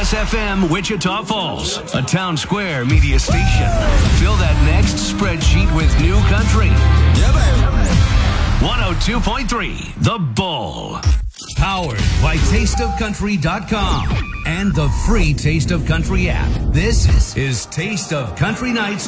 Kiss FM Wichita Falls, a Town Square media station. Fill that next spreadsheet with new country. Yeah, baby. 102.3 The Bull. Powered by tasteofcountry.com and the free Taste of Country app. This is Taste of Country Nights